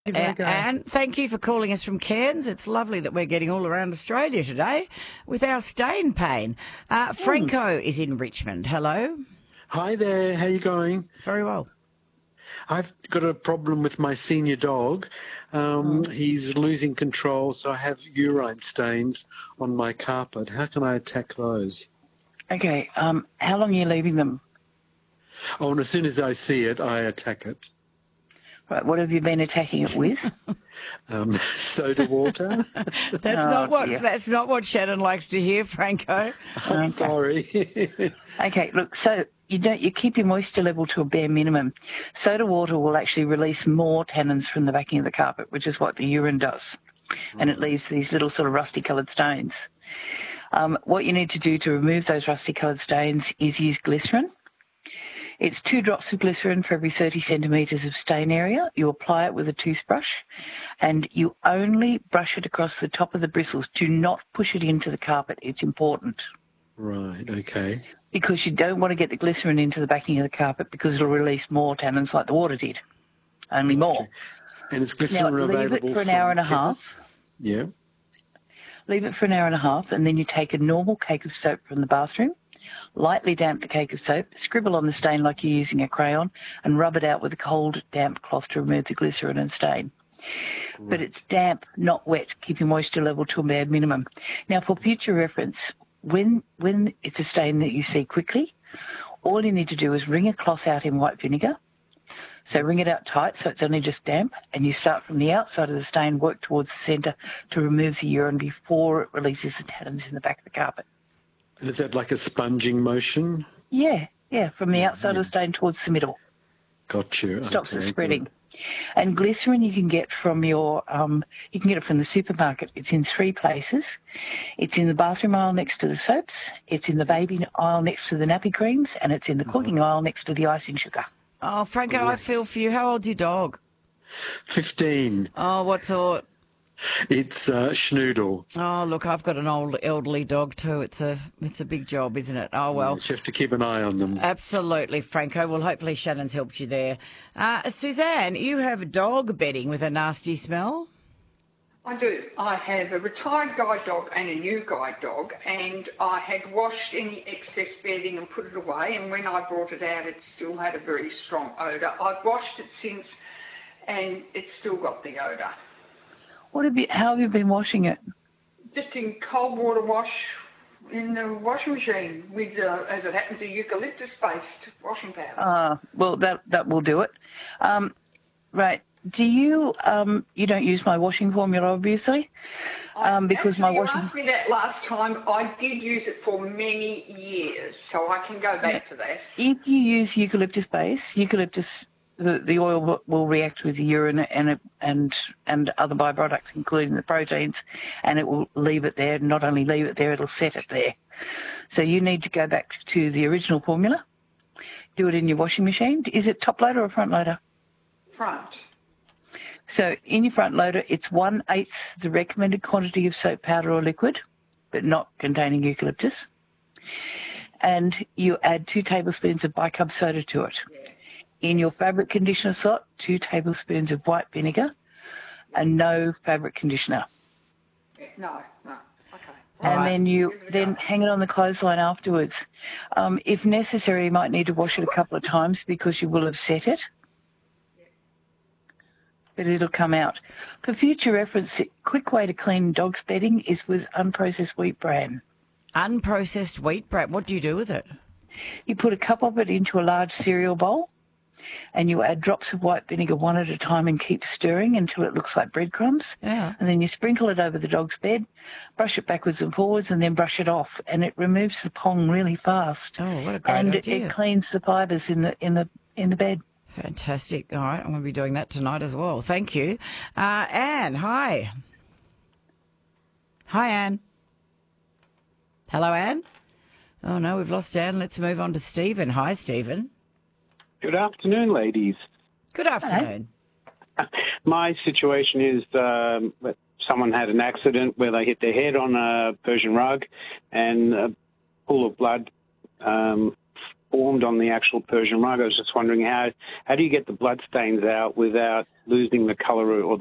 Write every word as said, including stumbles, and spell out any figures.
A- and thank you for calling us from Cairns. It's lovely that we're getting all around Australia today with our stain pain. Uh, Franco is in Richmond. Hello. Hi there. How you going? Very well. I've got a problem with my senior dog. Um, Oh. He's losing control, so I have urine stains on my carpet. How can I attack those? Okay. Um, how long are you leaving them? Oh, and as soon as I see it, I attack it. Right. What have you been attacking it with? Um, soda water. That's Oh, not what dear. that's not what Shannon likes to hear, Franco. I'm Okay. sorry. Okay. Look. So you don't. You keep your moisture level to a bare minimum. Soda water will actually release more tannins from the backing of the carpet, which is what the urine does, and it leaves these little sort of rusty-coloured stains. Um, what you need to do to remove those rusty-coloured stains is use glycerin. It's two drops of glycerin for every thirty centimetres of stain area. You apply it with a toothbrush and you only brush it across the top of the bristles. Do not push it into the carpet. It's important. Right, okay. Because you don't want to get the glycerin into the backing of the carpet because it'll release more tannins like the water did. Only more. And is glycerin Now, leave available it for an hour and a half. Yeah. Leave it for an hour and a half and then you take a normal cake of soap from the bathroom. Lightly damp the cake of soap, scribble on the stain like you're using a crayon, and rub it out with a cold, damp cloth to remove the glycerin and stain. Right. But it's damp, not wet. Keep your moisture level to a bare minimum. Now, for future reference, when when it's a stain that you see quickly, all you need to do is wring a cloth out in white vinegar. So wring it out tight so it's only just damp, and you start from the outside of the stain, work towards the centre to remove the urine before it releases the tannins in the back of the carpet. And is that like a sponging motion? Yeah, yeah, from the outside yeah. of the stain towards the middle. Got you. Stops okay, it spreading. Good. And glycerin you can get from your, um, you can get it from the supermarket. It's in three places. It's in the bathroom aisle next to the soaps. It's in the baby aisle next to the nappy creams, and it's in the cooking mm-hmm. aisle next to the icing sugar. Oh, Franco, Correct. I feel for you. How old's your dog? Fifteen. Oh, what sort? It's uh, Schnoodle. Oh, look, I've got an old elderly dog too. It's a it's a big job, isn't it? Oh, well. Yes, you have to keep an eye on them. Absolutely, Franco. Well, hopefully Shannon's helped you there. Uh, Suzanne, you have a dog bedding with a nasty smell? I do. I have a retired guide dog and a new guide dog, and I had washed any excess bedding and put it away, and when I brought it out, it still had a very strong odour. I've washed it since, and it's still got the odour. What have you, how have you been washing it? Just in cold water wash in the washing machine with, uh, as it happens, a eucalyptus-based washing powder. Uh, well, that that will do it. Um, right. Do you, um, you don't use my washing formula, obviously, um, because Actually, my washing... you asked me that last time. I did use it for many years, so I can go back yeah. to that. If you use eucalyptus base, eucalyptus... The, the oil will react with the urine and and and other byproducts, including the proteins, and it will leave it there. Not only leave it there, it'll set it there. So you need to go back to the original formula. Do it in your washing machine. Is it top loader or front loader? Front. So in your front loader, it's one eighth the recommended quantity of soap powder or liquid, but not containing eucalyptus. And you add two tablespoons of bicarb soda to it. Yeah. In your fabric conditioner slot, two tablespoons of white vinegar and no fabric conditioner. No, no, okay. And right. then you then hang it on the clothesline afterwards. Um, if necessary, you might need to wash it a couple of times because you will have set it. But it'll come out. For future reference, the quick way to clean dog's bedding is with unprocessed wheat bran. Unprocessed wheat bran? What do you do with it? You put a cup of it into a large cereal bowl, and you add drops of white vinegar one at a time and keep stirring until it looks like breadcrumbs. Yeah. And then you sprinkle it over the dog's bed, brush it backwards and forwards, and then brush it off. And it removes the pong really fast. Oh, what a great and idea. And it cleans the fibres in the in the in the bed. Fantastic. All right, I'm going to be doing that tonight as well. Thank you. Uh, Anne, hi. Hi, Anne. Hello, Anne. Oh, no, we've lost Anne. Let's move on to Stephen. Hi, Stephen. Good afternoon, ladies. Good afternoon. Hello. My situation is um, someone had an accident where they hit their head on a Persian rug and a pool of blood um, formed on the actual Persian rug. I was just wondering how how do you get the blood stains out without losing the colour or the